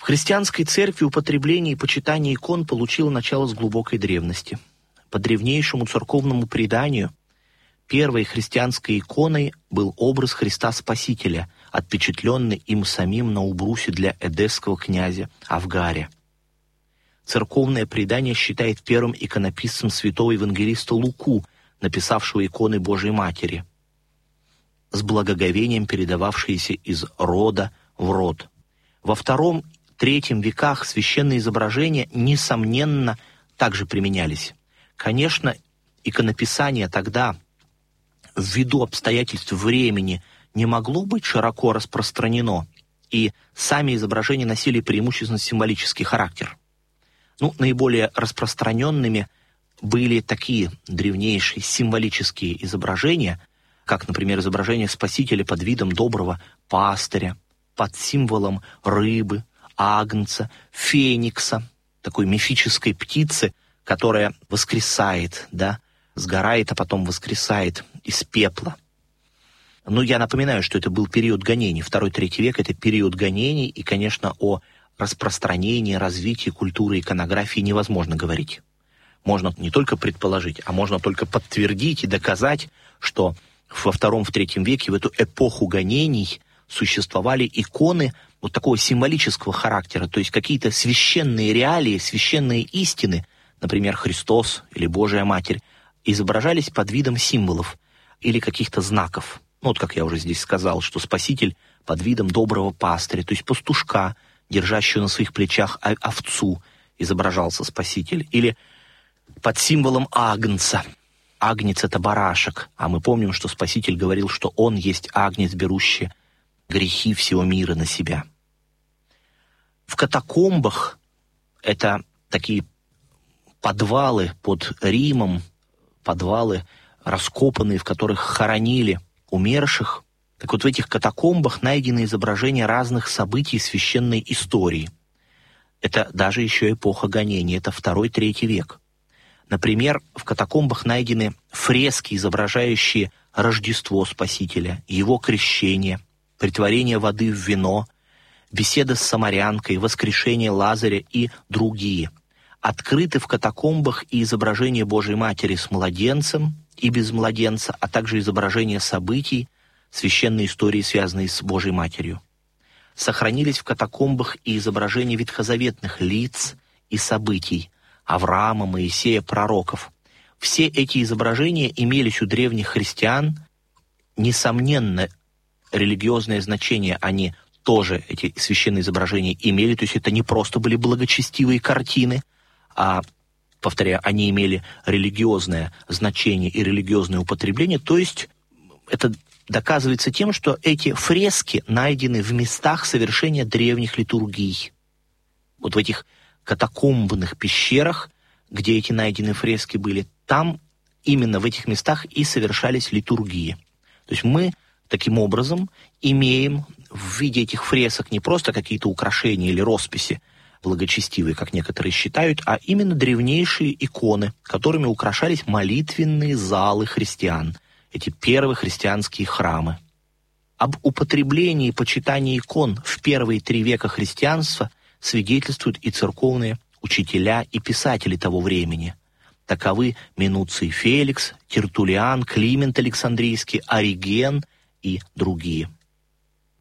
христианской церкви употребление и почитание икон получило начало с глубокой древности. По древнейшему церковному преданию, первой христианской иконой был образ Христа Спасителя, отпечатленный им самим на убрусе для эдесского князя Авгария. Церковное предание считает первым иконописцем святого евангелиста Луку, написавшего иконы Божией Матери, с благоговением передававшиеся из рода в род. Во II-III веках священные изображения, несомненно, также применялись. Конечно, иконописание тогда, ввиду обстоятельств времени, не могло быть широко распространено, и сами изображения носили преимущественно символический характер. Наиболее распространенными были такие древнейшие символические изображения, как, например, изображение Спасителя под видом доброго пастыря, под символом рыбы, агнца, феникса, такой мифической птицы, которая воскресает, сгорает, а потом воскресает из пепла. Я напоминаю, что это был период гонений. II-III век — это период гонений, и, конечно, о распространении, развитии культуры иконографии невозможно говорить. Можно не только предположить, а можно только подтвердить и доказать, что во II-III веке, в эту эпоху гонений, существовали иконы такого символического характера, то есть какие-то священные реалии, священные истины, например, Христос или Божия Матерь, изображались под видом символов или каких-то знаков. Как я уже здесь сказал, что Спаситель под видом доброго пастыря, то есть пастушка, держащего на своих плечах овцу, изображался Спаситель. Или под символом агнца. Агнец — это барашек, а мы помним, что Спаситель говорил, что Он есть агнец, берущий грехи всего мира на себя. В катакомбах, это такие подвалы под Римом, подвалы раскопанные, в которых хоронили умерших. Так вот, в этих катакомбах найдены изображения разных событий священной истории. Это даже еще эпоха гонений, это II-III век. Например, в катакомбах найдены фрески, изображающие Рождество Спасителя, Его крещение, претворение воды в вино, беседа с самарянкой, воскрешение Лазаря и другие. Открыты в катакомбах и изображения Божией Матери с младенцем и без младенца, а также изображения событий священной истории, связанные с Божией Матерью. Сохранились в катакомбах и изображения ветхозаветных лиц и событий Авраама, Моисея, пророков. Все эти изображения имелись у древних христиан. Несомненно, религиозное значение они тоже, эти священные изображения, имели. То есть это не просто были благочестивые картины, а, повторяю, они имели религиозное значение и религиозное употребление. То есть это доказывается тем, что эти фрески найдены в местах совершения древних литургий. Вот в этих катакомбных пещерах, где эти найденные фрески были, там именно в этих местах и совершались литургии. То есть мы таким образом имеем в виде этих фресок не просто какие-то украшения или росписи благочестивые, как некоторые считают, а именно древнейшие иконы, которыми украшались молитвенные залы христиан, эти первые христианские храмы. Об употреблении и почитании икон в первые 3 века христианства свидетельствуют и церковные учителя и писатели того времени. Таковы Минуций Феликс, Тертуллиан, Климент Александрийский, Ориген и другие.